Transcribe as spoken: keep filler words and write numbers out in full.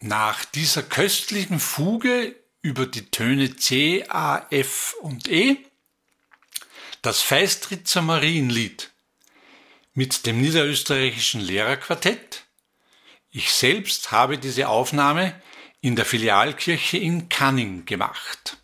Nach dieser köstlichen Fuge über die Töne C, A, F und E das Feistritzer Marienlied mit dem niederösterreichischen Lehrerquartett. Ich selbst habe diese Aufnahme in der Filialkirche in Canning gemacht.